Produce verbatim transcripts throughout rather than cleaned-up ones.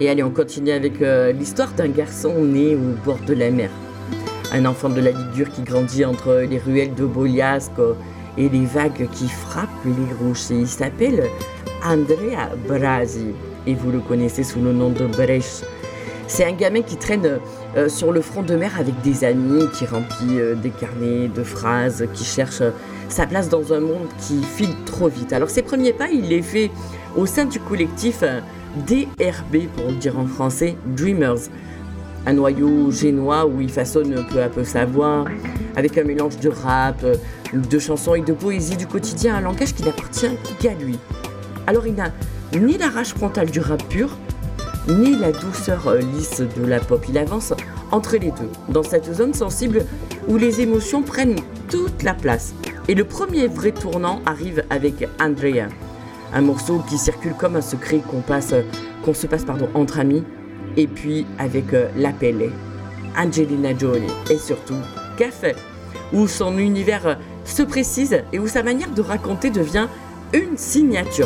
Et allez, on continue avec euh, l'histoire d'un garçon né au bord de la mer. Un enfant de la vie dure qui grandit entre les ruelles de Bogliasco et les vagues qui frappent les rochers. Il s'appelle Andrea Brasi et vous le connaissez sous le nom de Brecht. C'est un gamin qui traîne euh, sur le front de mer avec des amis, qui remplit euh, des carnets de phrases, qui cherche euh, sa place dans un monde qui file trop vite. Alors ses premiers pas, il les fait au sein du collectif euh, D R B, pour le dire en français, Dreamers. Un noyau génois où il façonne peu à peu sa voix, avec un mélange de rap, de chansons et de poésie du quotidien, un langage qui n'appartient qu'à lui. Alors il n'a ni la rage frontale du rap pur, ni la douceur lisse de la pop. Il avance entre les deux, dans cette zone sensible où les émotions prennent toute la place. Et le premier vrai tournant arrive avec Andrea, un morceau qui circule comme un secret qu'on, passe, qu'on se passe pardon, entre amis, et puis avec euh, la Pelle, Angelina Jolie et surtout Café, où son univers euh, se précise et où sa manière de raconter devient une signature.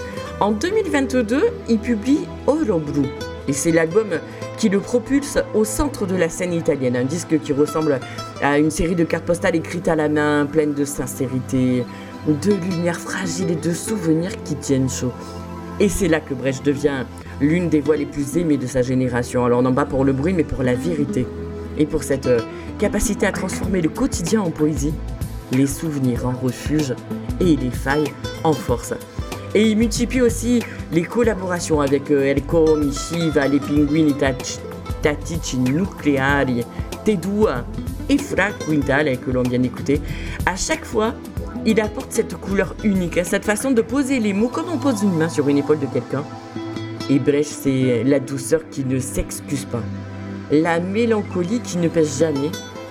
En deux mille vingt-deux, il publie Oro Blu et c'est l'album qui le propulse au centre de la scène italienne, un disque qui ressemble à une série de cartes postales écrites à la main, pleines de sincérité, de lumière fragile et de souvenirs qui tiennent chaud. Et c'est là que Brecht devient l'une des voix les plus aimées de sa génération. Alors non pas pour le bruit, mais pour la vérité. Et pour cette euh, capacité à transformer le quotidien en poésie, les souvenirs en refuge et les failles en force. Et il multiplie aussi les collaborations avec euh, Elko, Mishiva, les Pinguini, Tattici Nucleari, Tedua et Fra Quintale que l'on vient d'écouter. À chaque fois, il apporte cette couleur unique, cette façon de poser les mots comme on pose une main sur une épaule de quelqu'un. Et Brecht, c'est la douceur qui ne s'excuse pas, la mélancolie qui ne pèse jamais,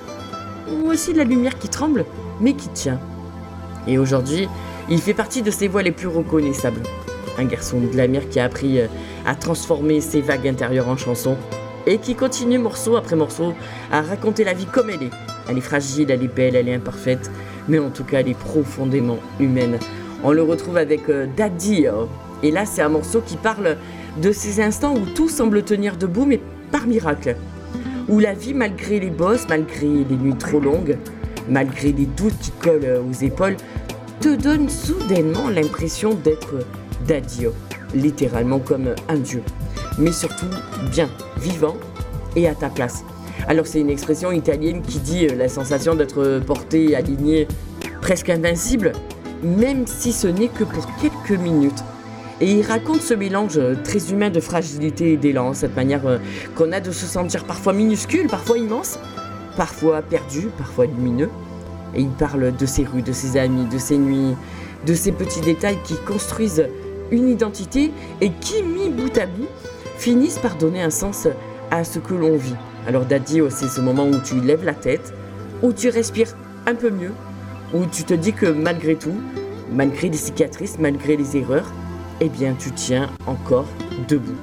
ou aussi la lumière qui tremble, mais qui tient. Et aujourd'hui, il fait partie de ces voix les plus reconnaissables. Un garçon de la mer qui a appris à transformer ses vagues intérieures en chansons, et qui continue morceau après morceau à raconter la vie comme elle est. Elle est fragile, elle est belle, elle est imparfaite, mais en tout cas, elle est profondément humaine. On le retrouve avec euh, Daddy. Et là, c'est un morceau qui parle de ces instants où tout semble tenir debout, mais par miracle. Où la vie, malgré les bosses, malgré les nuits trop longues, malgré les doutes qui collent aux épaules, te donne soudainement l'impression d'être Daddio, littéralement comme un dieu. Mais surtout, bien, vivant et à ta place. Alors c'est une expression italienne qui dit la sensation d'être porté, aligné, presque invincible, même si ce n'est que pour quelques minutes. Et il raconte ce mélange très humain de fragilité et d'élan, cette manière qu'on a de se sentir parfois minuscule, parfois immense, parfois perdu, parfois lumineux. Et il parle de ses rues, de ses amis, de ses nuits, de ces petits détails qui construisent une identité et qui, mis bout à bout, finissent par donner un sens à ce que l'on vit. Alors Daddy, c'est ce moment où tu lèves la tête, où tu respires un peu mieux, où tu te dis que malgré tout, malgré les cicatrices, malgré les erreurs, eh bien tu tiens encore debout.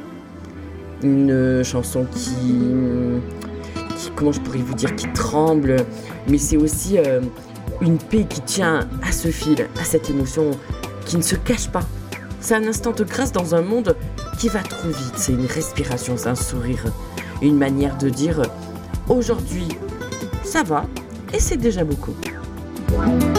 Une chanson qui, qui comment je pourrais vous dire, qui tremble, mais c'est aussi euh, une paix qui tient à ce fil, à cette émotion qui ne se cache pas. C'est un instant de grâce dans un monde qui va trop vite, c'est une respiration, c'est un sourire, une manière de dire « aujourd'hui, ça va » et c'est déjà beaucoup.